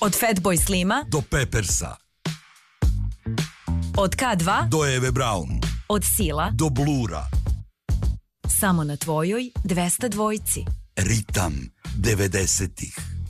Od Fatboy Slima do Peppersa. Od K2 do Eve Braun. Od Sila do Blura. Samo na tvojoj 202. Ritam 90-ih.